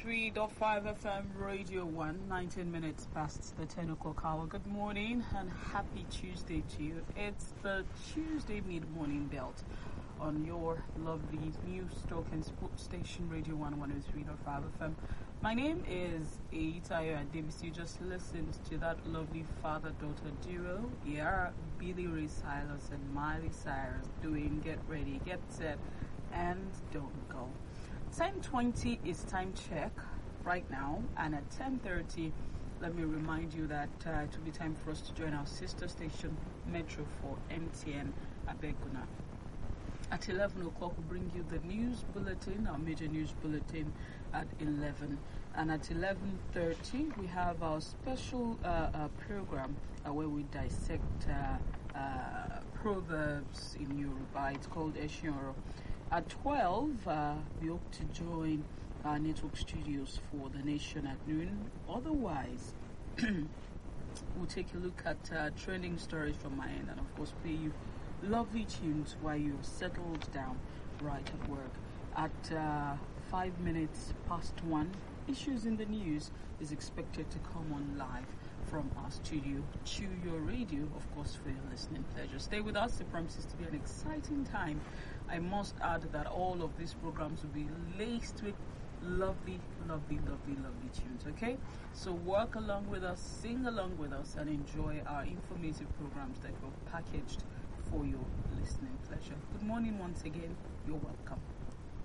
103.5 FM Radio 1, 19 minutes past the 10 o'clock hour. Good morning and happy Tuesday to you. It's the Tuesday mid-morning belt on your lovely news talk and sports station Radio 1, 103.5 FM. My name is Eitayo Adebisi. You just listened to that lovely father-daughter duo. Yeah, Billy Ray Cyrus and Miley Cyrus doing Get Ready, Get Set, and Don't Go. 10:20 is time check right now, and at 10:30, let me remind you that it will be time for us to join our sister station, Metro for MTN Abeguna. At 11 o'clock, we'll bring you the news bulletin, our major news bulletin at 11. And at 11:30, we have our special program where we dissect proverbs in Yoruba. It's called Eshioro. At 12, we hope to join our network studios for the nation at noon. Otherwise, we'll take a look at trending stories from my end and, of course, play you lovely tunes while you're settled down right at work. At 5 minutes past 1, Issues in the News is expected to come on live from our studio to your radio, of course, for your listening pleasure. Stay with us. It promises to be an exciting time. I must add that all of these programs will be laced with lovely tunes, okay? So work along with us, sing along with us, and enjoy our informative programs that were packaged for your listening pleasure. Good morning once again. You're welcome.